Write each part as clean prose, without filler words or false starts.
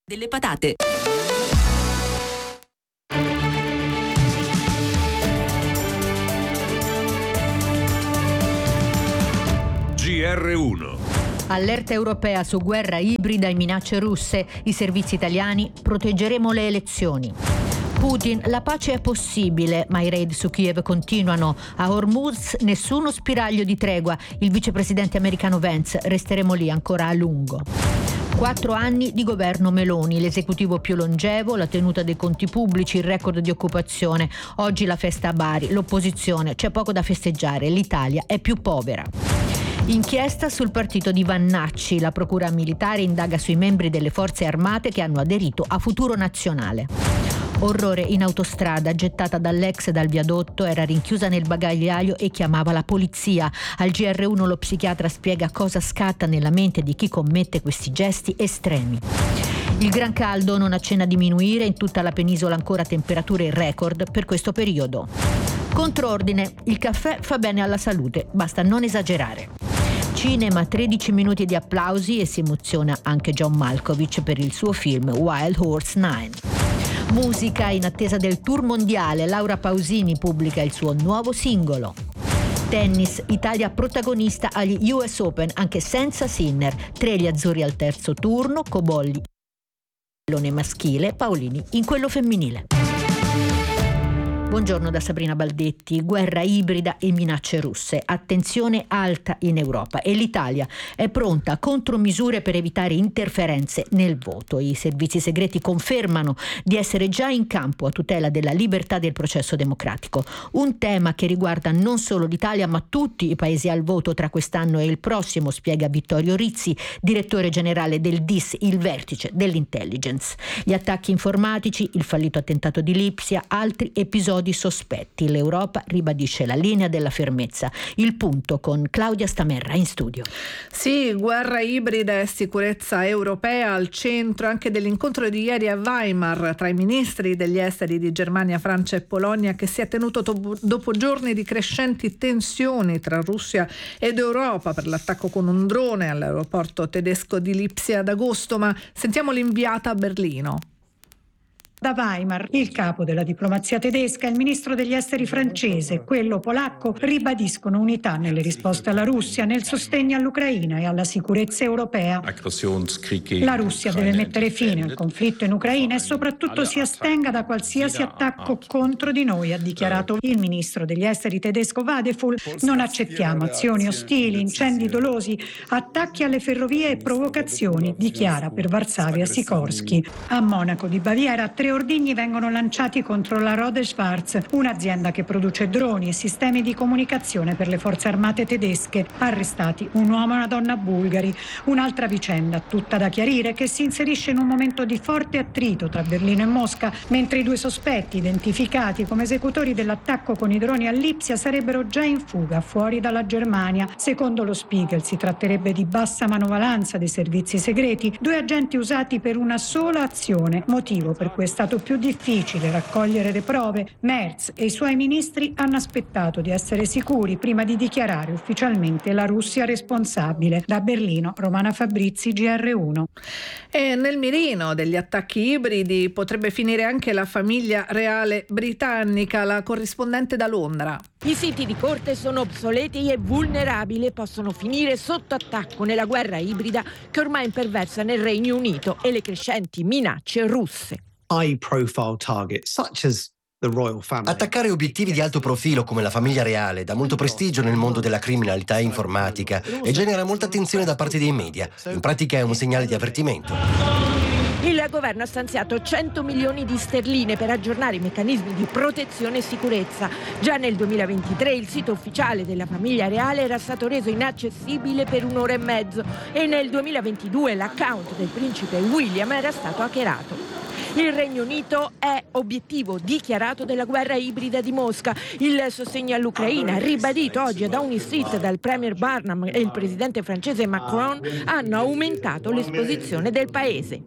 delle patate. GR1. Allerta europea su guerra ibrida e minacce russe. I servizi italiani: proteggeremo le elezioni. Putin: la pace è possibile, ma i raid su Kiev continuano. A Hormuz nessuno spiraglio di tregua. Il vicepresidente americano Vance: resteremo lì ancora a lungo. 4 anni di governo Meloni, l'esecutivo più longevo, la tenuta dei conti pubblici, il record di occupazione. Oggi la festa a Bari, l'opposizione: c'è poco da festeggiare, l'Italia è più povera. Inchiesta sul partito di Vannacci. La procura militare indaga sui membri delle forze armate che hanno aderito a Futuro Nazionale. Orrore in autostrada, gettata dall'ex dal viadotto, era rinchiusa nel bagagliaio e chiamava la polizia. Al GR1 lo psichiatra spiega cosa scatta nella mente di chi commette questi gesti estremi. Il gran caldo non accenna a diminuire, in tutta la penisola ancora temperature record per questo periodo. Contrordine: il caffè fa bene alla salute, basta non esagerare. Cinema, 13 minuti di applausi e si emoziona anche John Malkovich per il suo film Wild Horse 9. Musica, in attesa del tour mondiale, Laura Pausini pubblica il suo nuovo singolo. Tennis, Italia protagonista agli US Open anche senza Sinner. 3 gli azzurri al terzo turno, Cobolli maschile, Paolini in quello femminile. Buongiorno da Sabrina Baldetti. Guerra ibrida e minacce russe. Attenzione alta in Europa e l'Italia è pronta a contromisure per evitare interferenze nel voto. I servizi segreti confermano di essere già in campo a tutela della libertà del processo democratico. Un tema che riguarda non solo l'Italia ma tutti i paesi al voto tra quest'anno e il prossimo, spiega Vittorio Rizzi, direttore generale del DIS, il vertice dell'intelligence. Gli attacchi informatici, il fallito attentato di Lipsia, altri episodi sospetti. L'Europa ribadisce la linea della fermezza. Il punto con Claudia Stamerra in studio. Sì, guerra ibrida e sicurezza europea al centro anche dell'incontro di ieri a Weimar tra i ministri degli esteri di Germania, Francia e Polonia, che si è tenuto dopo giorni di crescenti tensioni tra Russia ed Europa per l'attacco con un drone all'aeroporto tedesco di Lipsia ad agosto. Ma sentiamo l'inviata a Berlino. Da Weimar, il capo della diplomazia tedesca e il ministro degli esteri francese, quello polacco, ribadiscono unità nelle risposte alla Russia, nel sostegno all'Ucraina e alla sicurezza europea. La Russia deve mettere fine al conflitto in Ucraina e soprattutto si astenga da qualsiasi attacco contro di noi, ha dichiarato il ministro degli esteri tedesco Vadeful. Non accettiamo azioni ostili, incendi dolosi, attacchi alle ferrovie e provocazioni, dichiara per Varsavia Sikorsky. A Monaco di Baviera 3 ordigni vengono lanciati contro la Rohde Schwarz, un'azienda che produce droni e sistemi di comunicazione per le forze armate tedesche. Arrestati un uomo e una donna bulgari. Un'altra vicenda, tutta da chiarire, che si inserisce in un momento di forte attrito tra Berlino e Mosca, mentre i 2 sospetti, identificati come esecutori dell'attacco con i droni a Lipsia, sarebbero già in fuga fuori dalla Germania. Secondo lo Spiegel si tratterebbe di bassa manovalanza dei servizi segreti, 2 agenti usati per una sola azione, motivo per cui è stato più difficile raccogliere le prove. Merz e i suoi ministri hanno aspettato di essere sicuri prima di dichiarare ufficialmente la Russia responsabile. Da Berlino, Romana Fabrizi, GR1. E nel mirino degli attacchi ibridi potrebbe finire anche la famiglia reale britannica, la corrispondente da Londra. I siti di corte sono obsoleti e vulnerabili e possono finire sotto attacco nella guerra ibrida che ormai imperversa nel Regno Unito e le crescenti minacce russe. High-profile targets such as the royal family. Attaccare obiettivi di alto profilo come la famiglia reale dà molto prestigio nel mondo della criminalità informatica e genera molta attenzione da parte dei media. In pratica è un segnale di avvertimento. Il governo ha stanziato 100 milioni di sterline per aggiornare i meccanismi di protezione e sicurezza. Già nel 2023 il sito ufficiale della famiglia reale era stato reso inaccessibile per 1 ora e mezzo e nel 2022 l'account del principe William era stato hackerato. Il Regno Unito è obiettivo dichiarato della guerra ibrida di Mosca. Il sostegno all'Ucraina, ribadito oggi a Downing Street dal premier Barnum e il presidente francese Macron, hanno aumentato l'esposizione del paese.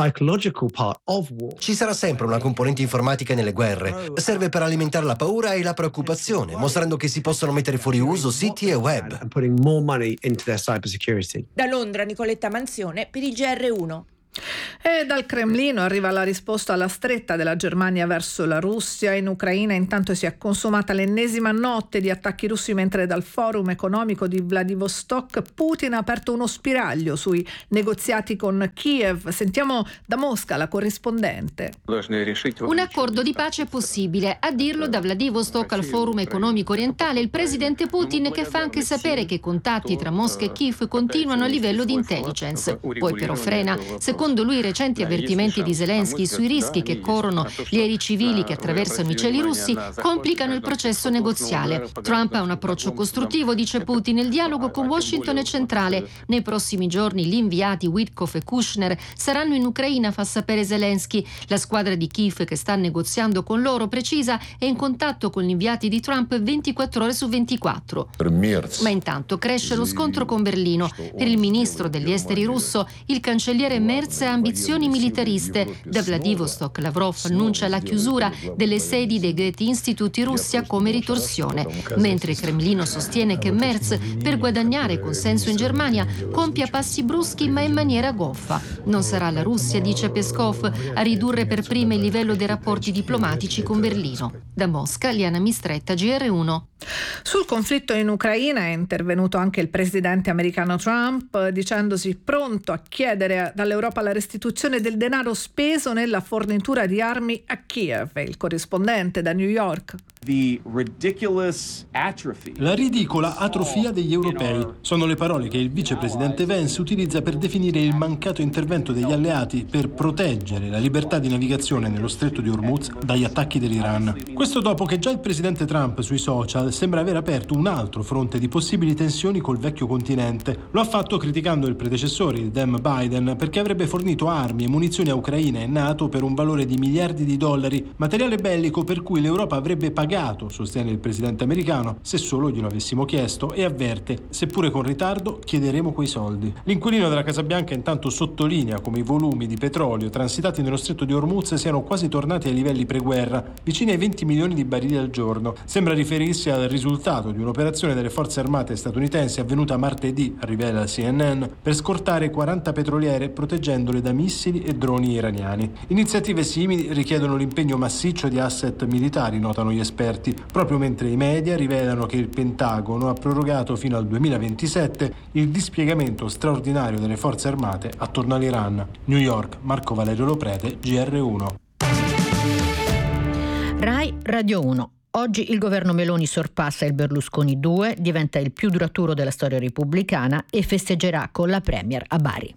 Ci sarà sempre una componente informatica nelle guerre. Serve per alimentare la paura e la preoccupazione, mostrando che si possono mettere fuori uso siti e web. Da Londra, Nicoletta Manzione per il GR1. E E dal Cremlino arriva la risposta alla stretta della Germania verso la Russia. In Ucraina intanto si è consumata l'ennesima notte di attacchi russi, mentre dal forum economico di Vladivostok Putin ha aperto uno spiraglio sui negoziati con Kiev. Sentiamo da Mosca la corrispondente. Un accordo di pace è possibile, a dirlo da Vladivostok al forum economico orientale il presidente Putin, che fa anche sapere che i contatti tra Mosca e Kiev continuano a livello di intelligence. Poi però frena. Secondo lui recenti avvertimenti di Zelensky sui rischi che corrono gli aerei civili che attraversano i cieli russi complicano il processo negoziale. Trump ha un approccio costruttivo, dice Putin, il dialogo con Washington è centrale. Nei prossimi giorni gli inviati Witkoff e Kushner saranno in Ucraina, fa sapere Zelensky. La squadra di Kiev che sta negoziando con loro, precisa, è in contatto con gli inviati di Trump 24 ore su 24. Ma intanto cresce lo scontro con Berlino. Per il ministro degli esteri russo, il cancelliere Merz ha ambizioni militariste. Da Vladivostok Lavrov annuncia la chiusura delle sedi dei Goethe Institute in Russia come ritorsione, mentre il Cremlino sostiene che Merz, per guadagnare consenso in Germania, compia passi bruschi ma in maniera goffa. Non sarà la Russia, dice Peskov, a ridurre per prima il livello dei rapporti diplomatici con Berlino. Da Mosca, Liana Mistretta, GR1. Sul conflitto in Ucraina è intervenuto anche il presidente americano Trump, dicendosi pronto a chiedere dall'Europa la restituzione del denaro speso nella fornitura di armi a Kiev. Il corrispondente da New York. La ridicola atrofia degli europei sono le parole che il vicepresidente Vance utilizza per definire il mancato intervento degli alleati per proteggere la libertà di navigazione nello stretto di Hormuz dagli attacchi dell'Iran. Questo dopo che già il presidente Trump sui social sembra aver aperto un altro fronte di possibili tensioni col vecchio continente. Lo ha fatto criticando il predecessore, il Dem Biden, perché avrebbe fornito armi e munizioni a Ucraina e NATO per un valore di miliardi di dollari, materiale bellico per cui l'Europa avrebbe pagato, sostiene il presidente americano, se solo glielo avessimo chiesto, e avverte: seppure con ritardo chiederemo quei soldi. L'inquilino della Casa Bianca intanto sottolinea come i volumi di petrolio transitati nello stretto di Hormuz siano quasi tornati ai livelli preguerra, vicini ai 20 milioni di barili al giorno. Sembra riferirsi al risultato di un'operazione delle forze armate statunitensi avvenuta martedì, rivela CNN, per scortare 40 petroliere proteggendole da missili e droni iraniani. Iniziative simili richiedono l'impegno massiccio di asset militari, notano gli esperti, proprio mentre i media rivelano che il Pentagono ha prorogato fino al 2027 il dispiegamento straordinario delle forze armate attorno all'Iran. New York, Marco Valerio Loprete, GR1. Rai Radio 1. Oggi il governo Meloni sorpassa il Berlusconi 2, diventa il più duraturo della storia repubblicana e festeggerà con la Premier a Bari.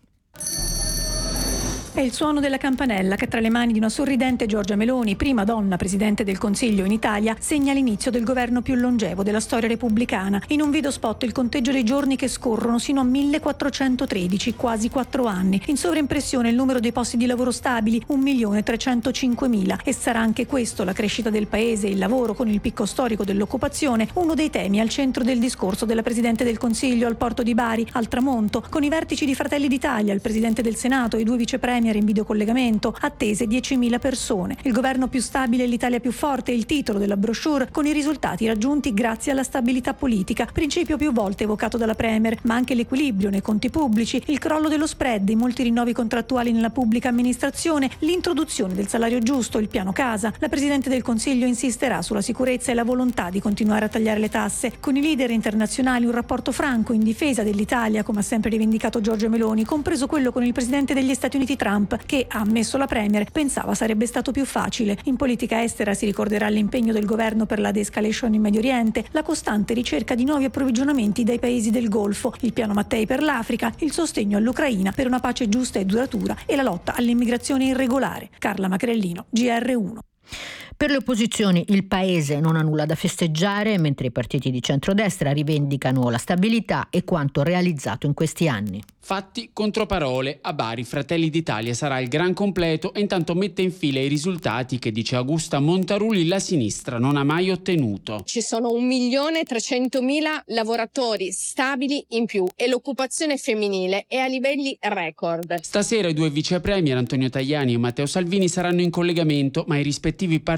È il suono della campanella che tra le mani di una sorridente Giorgia Meloni, prima donna presidente del Consiglio in Italia, segna l'inizio del governo più longevo della storia repubblicana. In un video spot il conteggio dei giorni che scorrono sino a 1413, quasi 4 anni. In sovraimpressione il numero dei posti di lavoro stabili, 1.305.000. E sarà anche questo, la crescita del paese e il lavoro con il picco storico dell'occupazione, uno dei temi al centro del discorso della Presidente del Consiglio al porto di Bari, al tramonto, con i vertici di Fratelli d'Italia, il Presidente del Senato e i 2 vicepremier in videocollegamento, attese 10.000 persone. Il governo più stabile e l'Italia più forte è il titolo della brochure, con i risultati raggiunti grazie alla stabilità politica, principio più volte evocato dalla Premier, ma anche l'equilibrio nei conti pubblici, il crollo dello spread, i molti rinnovi contrattuali nella pubblica amministrazione, l'introduzione del salario giusto, il piano casa. La Presidente del Consiglio insisterà sulla sicurezza e la volontà di continuare a tagliare le tasse. Con i leader internazionali un rapporto franco in difesa dell'Italia, come ha sempre rivendicato Giorgia Meloni, compreso quello con il Presidente degli Stati Uniti Trump, che, ha ammesso la Premier, pensava sarebbe stato più facile. In politica estera si ricorderà l'impegno del governo per la de-escalation in Medio Oriente, la costante ricerca di nuovi approvvigionamenti dai paesi del Golfo, il piano Mattei per l'Africa, il sostegno all'Ucraina per una pace giusta e duratura e la lotta all'immigrazione irregolare. Carla Macrellino, GR1. Per le opposizioni il paese non ha nulla da festeggiare, mentre i partiti di centrodestra rivendicano la stabilità e quanto realizzato in questi anni. Fatti contro parole, a Bari Fratelli d'Italia sarà il gran completo e intanto mette in fila i risultati che, dice Augusta Montarulli, la sinistra non ha mai ottenuto. Ci sono 1.300.000 lavoratori stabili in più e l'occupazione femminile è a livelli record. Stasera i 2 vicepremier Antonio Tajani e Matteo Salvini saranno in collegamento, ma i rispettivi partiti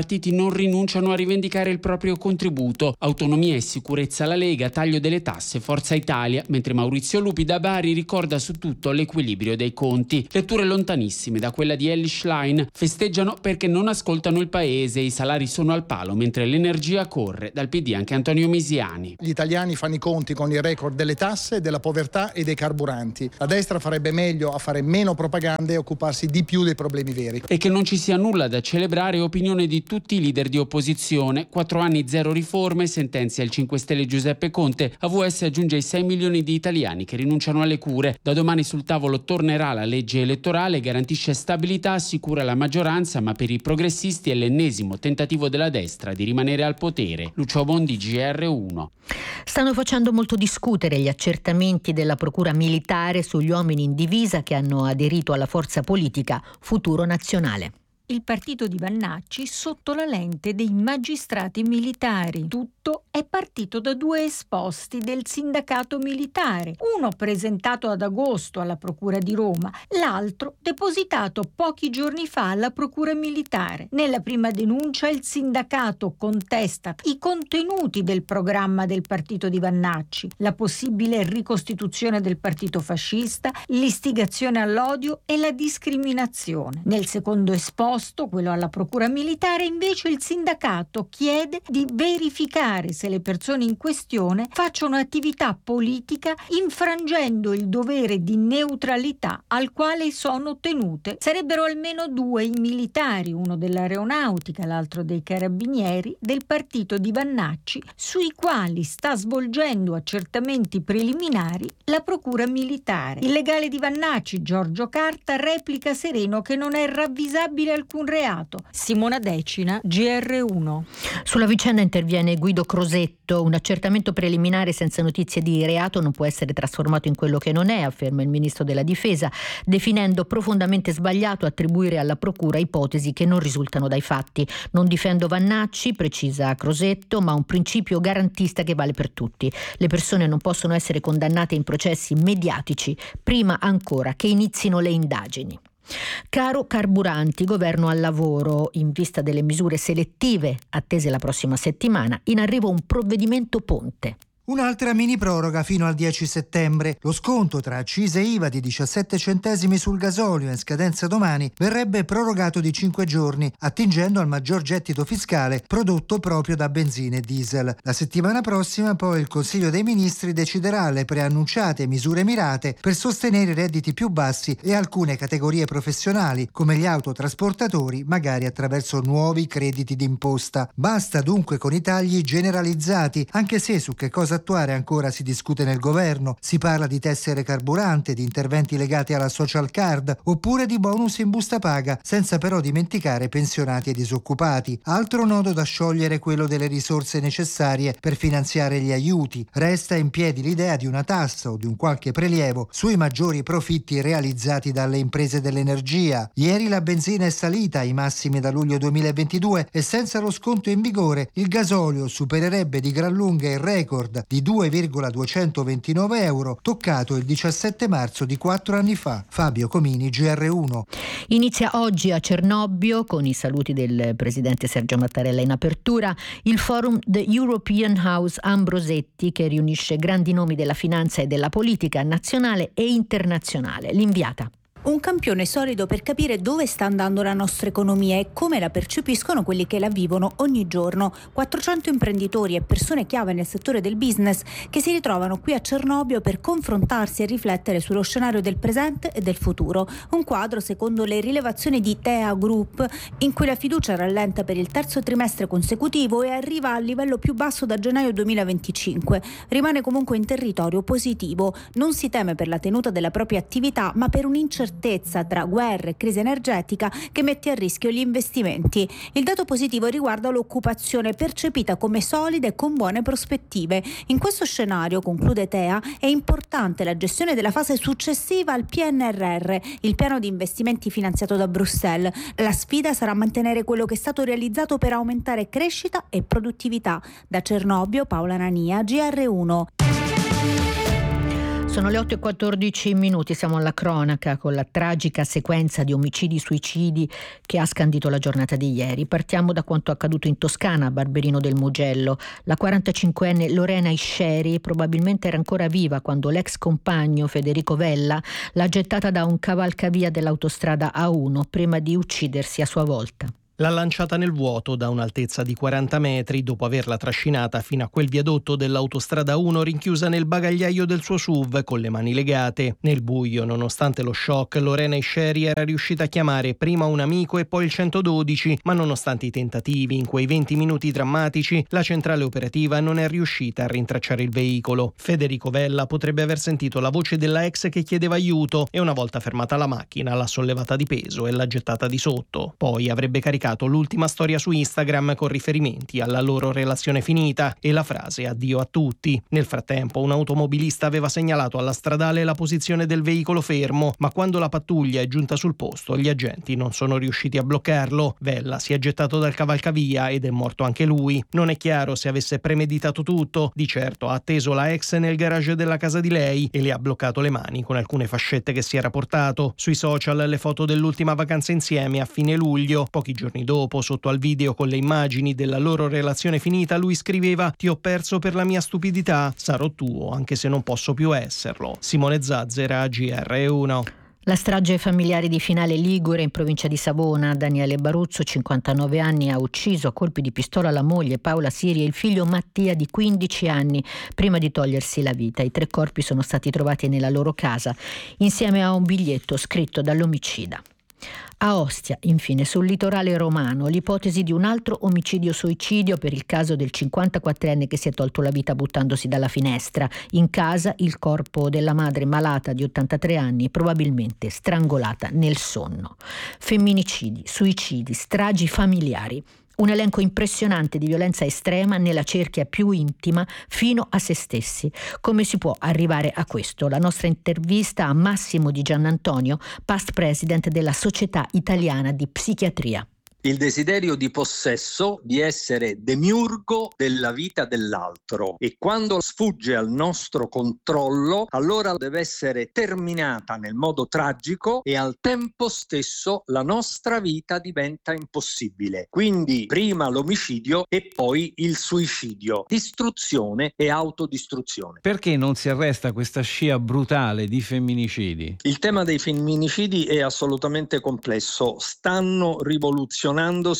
partiti non rinunciano a rivendicare il proprio contributo. Autonomia e sicurezza alla Lega, taglio delle tasse Forza Italia, mentre Maurizio Lupi da Bari ricorda su tutto l'equilibrio dei conti. Letture lontanissime da quella di Elly Schlein: festeggiano perché non ascoltano il paese, i salari sono al palo mentre l'energia corre. Dal PD anche Antonio Misiani. Gli italiani fanno i conti con il record delle tasse, della povertà e dei carburanti. La destra farebbe meglio a fare meno propaganda e occuparsi di più dei problemi veri. E che non ci sia nulla da celebrare, opinione di tutti i leader di opposizione. 4 anni, 0 riforme, sentenzia il 5 Stelle Giuseppe Conte. AVS aggiunge i 6 milioni di italiani che rinunciano alle cure. Da domani sul tavolo tornerà la legge elettorale, garantisce stabilità, assicura la maggioranza, ma per i progressisti è l'ennesimo tentativo della destra di rimanere al potere. Lucio Bondi, GR1. Stanno facendo molto discutere gli accertamenti della procura militare sugli uomini in divisa che hanno aderito alla forza politica Futuro Nazionale. Il partito di Vannacci sotto la lente dei magistrati militari. Tutto è partito da 2 esposti del sindacato militare, uno presentato ad agosto alla Procura di Roma, l'altro depositato pochi giorni fa alla Procura militare. Nella prima denuncia il sindacato contesta i contenuti del programma del partito di Vannacci, la possibile ricostituzione del partito fascista, l'istigazione all'odio e la discriminazione. Nel secondo esposto, quello alla Procura militare, invece il sindacato chiede di verificare se le persone in questione facciano attività politica infrangendo il dovere di neutralità al quale sono tenute. Sarebbero almeno 2 i militari, uno dell'aeronautica, l'altro dei carabinieri, del partito di Vannacci, sui quali sta svolgendo accertamenti preliminari la Procura militare. Il legale di Vannacci, Giorgio Carta, replica sereno che non è ravvisabile alcun reato. Simona Decina, GR1. Sulla vicenda interviene Guido Crosetto. Un accertamento preliminare senza notizie di reato non può essere trasformato in quello che non è, afferma il ministro della Difesa, definendo profondamente sbagliato attribuire alla procura ipotesi che non risultano dai fatti. Non difendo Vannacci, precisa Crosetto, ma un principio garantista che vale per tutti. Le persone non possono essere condannate in processi mediatici prima ancora che inizino le indagini. Caro carburanti, governo al lavoro. In vista delle misure selettive attese la prossima settimana, in arrivo un provvedimento ponte. Un'altra mini proroga fino al 10 settembre. Lo sconto tra accise e IVA di 17 centesimi sul gasolio in scadenza domani verrebbe prorogato di 5 giorni, attingendo al maggior gettito fiscale prodotto proprio da benzina e diesel. La settimana prossima poi il Consiglio dei Ministri deciderà le preannunciate misure mirate per sostenere i redditi più bassi e alcune categorie professionali, come gli autotrasportatori, magari attraverso nuovi crediti d'imposta. Basta dunque con i tagli generalizzati, anche se su che cosa attuare ancora si discute nel governo. Si parla di tessere carburante, di interventi legati alla social card oppure di bonus in busta paga, senza però dimenticare pensionati e disoccupati. Altro nodo da sciogliere è quello delle risorse necessarie per finanziare gli aiuti. Resta in piedi l'idea di una tassa o di un qualche prelievo sui maggiori profitti realizzati dalle imprese dell'energia. Ieri la benzina è salita ai massimi da luglio 2022 e senza lo sconto in vigore il gasolio supererebbe di gran lunga il record di 2,229 euro toccato il 17 marzo di 4 anni fa. Fabio Comini, GR1. Inizia oggi a Cernobbio, con i saluti del presidente Sergio Mattarella in apertura, il forum The European House Ambrosetti, che riunisce grandi nomi della finanza e della politica nazionale e internazionale. L'inviata. Un campione solido per capire dove sta andando la nostra economia e come la percepiscono quelli che la vivono ogni giorno. 400 imprenditori e persone chiave nel settore del business che si ritrovano qui a Cernobbio per confrontarsi e riflettere sullo scenario del presente e del futuro. Un quadro, secondo le rilevazioni di TEA Group, in cui la fiducia rallenta per il terzo trimestre consecutivo e arriva al livello più basso da gennaio 2025. Rimane comunque in territorio positivo. Non si teme per la tenuta della propria attività, ma per un'incertezza tra guerra e crisi energetica che mette a rischio gli investimenti. Il dato positivo riguarda l'occupazione, percepita come solida e con buone prospettive. In questo scenario, conclude TEA, è importante la gestione della fase successiva al PNRR, il piano di investimenti finanziato da Bruxelles. La sfida sarà mantenere quello che è stato realizzato per aumentare crescita e produttività. Da Cernobbio, Paola Nania, GR1. Sono le 8:14, siamo alla cronaca con la tragica sequenza di omicidi-suicidi che ha scandito la giornata di ieri. Partiamo da quanto accaduto in Toscana, a Barberino del Mugello. La 45enne Lorena Isceri probabilmente era ancora viva quando l'ex compagno Federico Vella l'ha gettata da un cavalcavia dell'autostrada A1 prima di uccidersi a sua volta. L'ha lanciata nel vuoto da un'altezza di 40 metri dopo averla trascinata fino a quel viadotto dell'autostrada 1 rinchiusa nel bagagliaio del suo SUV con le mani legate. Nel buio, nonostante lo shock, Lorena Isceri era riuscita a chiamare prima un amico e poi il 112, ma nonostante i tentativi, in quei 20 minuti drammatici, la centrale operativa non è riuscita a rintracciare il veicolo. Federico Vella potrebbe aver sentito la voce della ex che chiedeva aiuto e una volta fermata la macchina l'ha sollevata di peso e l'ha gettata di sotto. Poi avrebbe caricato l'ultima storia su Instagram con riferimenti alla loro relazione finita e la frase addio a tutti. Nel frattempo un automobilista aveva segnalato alla stradale la posizione del veicolo fermo, ma quando la pattuglia è giunta sul posto gli agenti non sono riusciti a bloccarlo. Vella si è gettato dal cavalcavia ed è morto anche lui. Non è chiaro se avesse premeditato tutto, di certo ha atteso la ex nel garage della casa di lei e le ha bloccato le mani con alcune fascette che si era portato. Sui social le foto dell'ultima vacanza insieme a fine luglio. Pochi giorni dopo, sotto al video con le immagini della loro relazione finita, lui scriveva: "Ti ho perso per la mia stupidità, sarò tuo anche se non posso più esserlo". Simone Zazzera, GR1. La strage familiare di Finale Ligure in provincia di Savona. Daniele Baruzzo, 59 anni, ha ucciso a colpi di pistola la moglie Paola Siri e il figlio Mattia di 15 anni prima di togliersi la vita. I 3 corpi sono stati trovati nella loro casa insieme a un biglietto scritto dall'omicida. A Ostia, infine, sul litorale romano, l'ipotesi di un altro omicidio-suicidio per il caso del 54enne che si è tolto la vita buttandosi dalla finestra. In casa il corpo della madre malata di 83 anni, probabilmente strangolata nel sonno. Femminicidi, suicidi, stragi familiari. Un elenco impressionante di violenza estrema nella cerchia più intima fino a se stessi. Come si può arrivare a questo? La nostra intervista a Massimo Di Giannantonio, past president della Società Italiana di Psichiatria. Il desiderio di possesso, di essere demiurgo della vita dell'altro, e quando sfugge al nostro controllo allora deve essere terminata nel modo tragico e al tempo stesso la nostra vita diventa impossibile. Quindi prima l'omicidio e poi il suicidio, distruzione e autodistruzione. Perché non si arresta questa scia brutale di femminicidi? Il tema dei femminicidi è assolutamente complesso, stanno rivoluzionandosi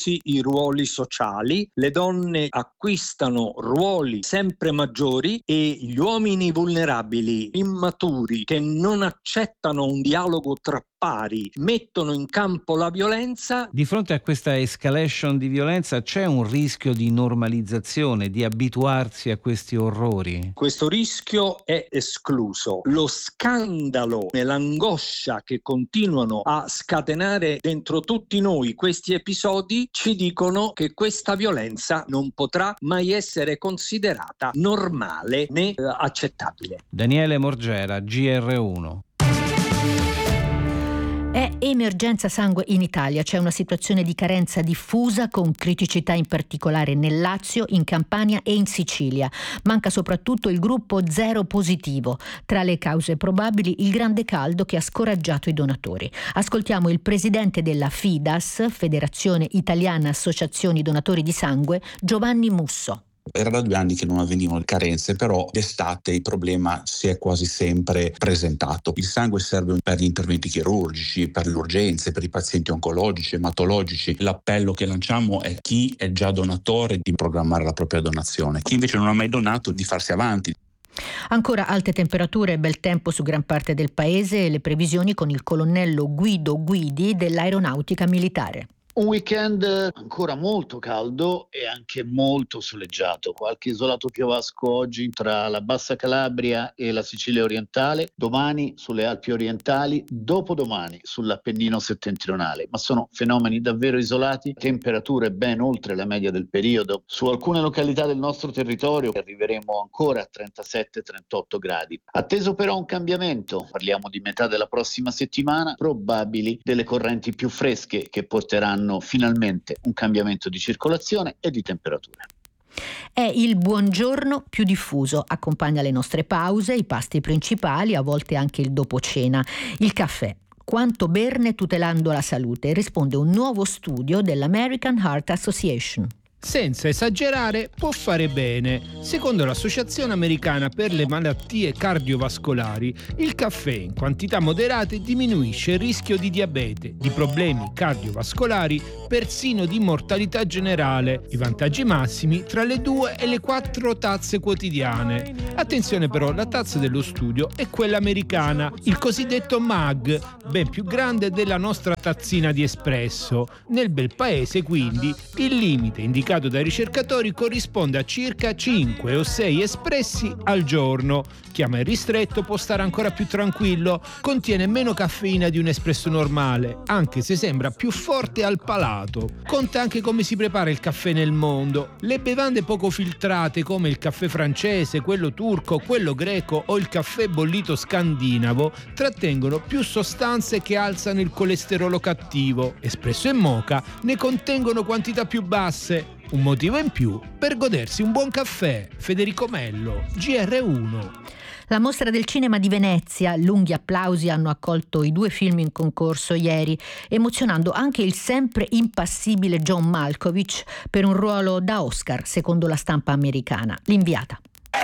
i ruoli sociali, le donne acquistano ruoli sempre maggiori e gli uomini vulnerabili, immaturi, che non accettano un dialogo tra pari, mettono in campo la violenza. Di fronte a questa escalation di violenza c'è un rischio di normalizzazione, di abituarsi a questi orrori? Questo rischio è escluso. Lo scandalo e l'angoscia che continuano a scatenare dentro tutti noi questi episodi ci dicono che questa violenza non potrà mai essere considerata normale né accettabile. Daniele Morgera, GR1. È emergenza sangue in Italia, c'è una situazione di carenza diffusa con criticità in particolare nel Lazio, in Campania e in Sicilia. Manca soprattutto il gruppo zero positivo. Tra le cause probabili il grande caldo che ha scoraggiato i donatori. Ascoltiamo il presidente della FIDAS, Federazione Italiana Associazioni Donatori di Sangue, Giovanni Musso. Era da 2 anni che non avvenivano carenze, però d'estate il problema si è quasi sempre presentato. Il sangue serve per gli interventi chirurgici, per le urgenze, per i pazienti oncologici, ematologici. L'appello che lanciamo è chi è già donatore di programmare la propria donazione, chi invece non ha mai donato di farsi avanti. Ancora alte temperature e bel tempo su gran parte del paese e le previsioni con il colonnello Guido Guidi dell'Aeronautica Militare. Un weekend ancora molto caldo e anche molto soleggiato. Qualche isolato piovasco oggi tra la Bassa Calabria e la Sicilia orientale, domani sulle Alpi orientali, dopodomani sull'Appennino settentrionale. Ma sono fenomeni davvero isolati, temperature ben oltre la media del periodo. Su alcune località del nostro territorio arriveremo ancora a 37-38 gradi. Atteso però un cambiamento, parliamo di metà della prossima settimana, probabili delle correnti più fresche che porteranno finalmente un cambiamento di circolazione e di temperature. È il buongiorno più diffuso, accompagna le nostre pause, i pasti principali, a volte anche il dopo cena. Il caffè. Quanto berne tutelando la salute? Risponde un nuovo studio dell'American Heart Association. Senza esagerare, può fare bene. Secondo l'Associazione Americana per le Malattie Cardiovascolari, il caffè in quantità moderate diminuisce il rischio di diabete, di problemi cardiovascolari, persino di mortalità generale. I vantaggi massimi tra le 2 e le 4 tazze quotidiane. Attenzione però, la tazza dello studio è quella americana, il cosiddetto mug, ben più grande della nostra tazzina di espresso. Nel bel paese, quindi, il limite indicato dai ricercatori corrisponde a circa 5 o 6 espressi al giorno. Chi ama il ristretto può stare ancora più tranquillo, contiene meno caffeina di un espresso normale, anche se sembra più forte al palato. Conta anche come si prepara il caffè nel mondo. Le bevande poco filtrate come il caffè francese, quello turco, quello greco o il caffè bollito scandinavo trattengono più sostanze che alzano il colesterolo cattivo. Espresso e moka ne contengono quantità più basse. Un motivo in più per godersi un buon caffè. Federico Mello, GR1. La Mostra del Cinema di Venezia, lunghi applausi hanno accolto i 2 film in concorso ieri, emozionando anche il sempre impassibile John Malkovich per un ruolo da Oscar, secondo la stampa americana. L'inviata.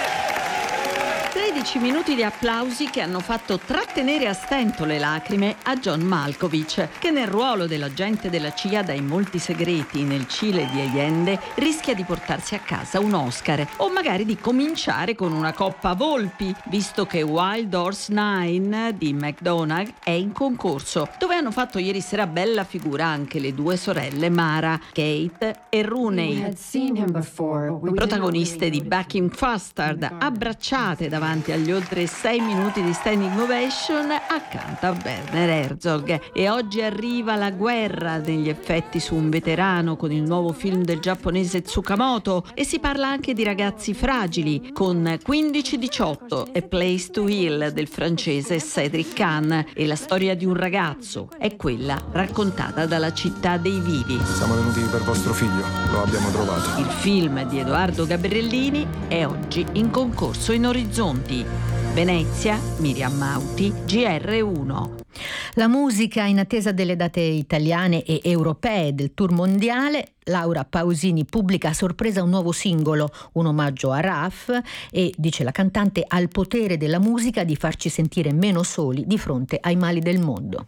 13 minuti di applausi che hanno fatto trattenere a stento le lacrime a John Malkovich, che nel ruolo dell'agente della CIA dai molti segreti nel Cile di Allende rischia di portarsi a casa un Oscar, o magari di cominciare con una coppa Volpi, visto che Wild Horse 9 di McDonagh è in concorso, dove hanno fatto ieri sera bella figura anche le 2 sorelle Mara, Kate e Rooney, protagoniste di Backing Fastard, abbracciate davanti agli oltre 6 minuti di standing ovation accanto a Werner Herzog. E oggi arriva la guerra degli effetti su un veterano con il nuovo film del giapponese Tsukamoto, e si parla anche di ragazzi fragili con 15-18 e Place to Heal del francese Cédric Kahn, e la storia di un ragazzo è quella raccontata dalla città dei vivi. Siamo venuti per vostro figlio, lo abbiamo trovato. Il film di Edoardo Gabriellini è oggi in concorso in Orizzonti. Venezia, Miriam Mauti, GR1. La musica in attesa delle date italiane e europee del tour mondiale. Laura Pausini pubblica a sorpresa un nuovo singolo, un omaggio a Raf, e, dice la cantante, al potere della musica di farci sentire meno soli di fronte ai mali del mondo.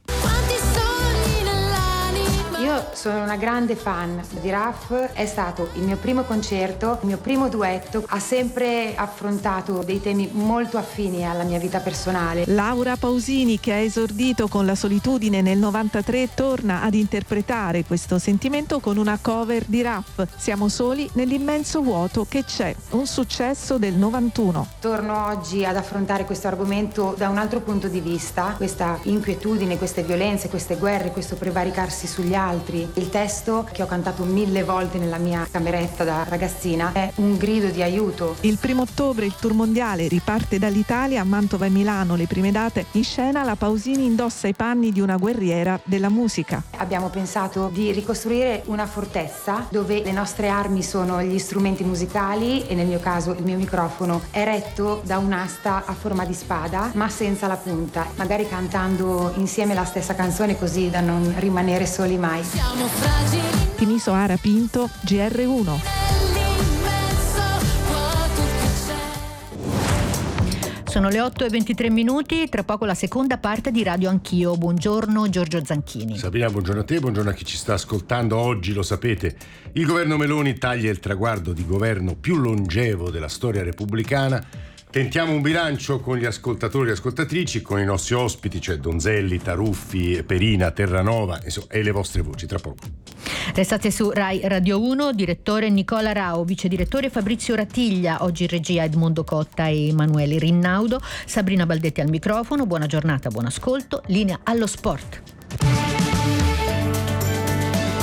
Io sono una grande fan di Raf, è stato il mio primo concerto, il mio primo duetto, ha sempre affrontato dei temi molto affini alla mia vita personale. Laura Pausini, che ha esordito con La solitudine nel 93, torna ad interpretare questo sentimento con una cover di Raf, Siamo soli nell'immenso vuoto che c'è, un successo del 91. Torno oggi ad affrontare questo argomento da un altro punto di vista, questa inquietudine, queste violenze, queste guerre, questo prevaricarsi sugli altri. Il testo, che ho cantato 1000 volte nella mia cameretta da ragazzina, è un grido di aiuto. Il 1 ottobre il tour mondiale riparte dall'Italia, a Mantova e Milano le prime date. In scena la Pausini indossa i panni di una guerriera della musica. Abbiamo pensato di ricostruire una fortezza dove le nostre armi sono gli strumenti musicali, e nel mio caso il mio microfono è retto da un'asta a forma di spada ma senza la punta, magari cantando insieme la stessa canzone così da non rimanere soli mai. Siamo fragili. Tiniso Ara Pinto, GR1. Sono le 8:23, tra poco la seconda parte di Radio Anch'io. Buongiorno Giorgio Zanchini. Sabrina, buongiorno a te, buongiorno a chi ci sta ascoltando. Oggi, lo sapete, il governo Meloni taglia il traguardo di governo più longevo della storia repubblicana. Tentiamo un bilancio con gli ascoltatori e ascoltatrici, con i nostri ospiti, cioè Donzelli, Taruffi, Perina, Terranova, insomma, e le vostre voci tra poco. Restate su Rai Radio 1, direttore Nicola Rao, vice direttore Fabrizio Rattiglia, oggi in regia Edmondo Cotta e Emanuele Rinnaudo, Sabrina Baldetti al microfono. Buona giornata, buon ascolto, linea allo sport.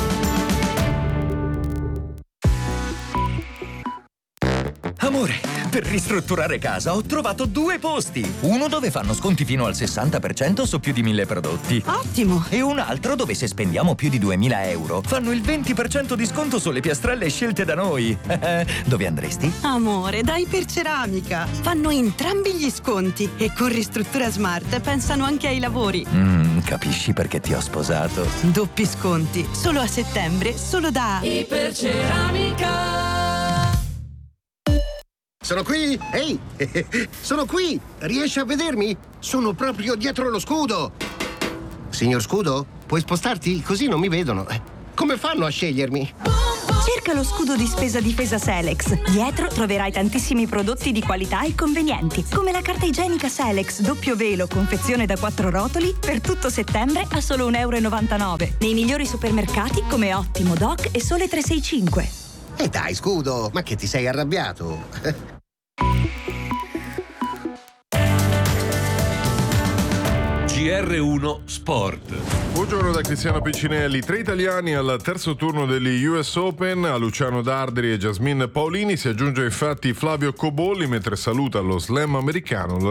Amore, Per ristrutturare casa ho trovato 2 posti. Uno dove fanno sconti fino al 60% su più di 1000 prodotti. Ottimo! E un altro dove se spendiamo più di 2000 euro fanno il 20% di sconto sulle piastrelle scelte da noi. Dove andresti? Amore, da Iperceramica. Fanno entrambi gli sconti e con Ristruttura Smart pensano anche ai lavori. Capisci perché ti ho sposato? Doppi sconti, solo a settembre, solo da Iperceramica. Sono qui! Ehi! Sono qui! Riesci a vedermi? Sono proprio dietro lo scudo! Signor Scudo, puoi spostarti? Così non mi vedono. Come fanno a scegliermi? Cerca lo scudo di spesa difesa Selex. Dietro troverai tantissimi prodotti di qualità e convenienti, come la carta igienica Selex doppio velo, confezione da 4 rotoli, per tutto settembre a solo €1,99. Nei migliori supermercati come Ottimo, Doc e Sole 365. E dai, Scudo, ma che ti sei arrabbiato? GR1 Sport. Buongiorno da Cristiano Piccinelli. 3 italiani al terzo turno degli US Open. A Luciano Darderi e Jasmine Paolini si aggiunge infatti Flavio Cobolli, mentre saluta lo slam americano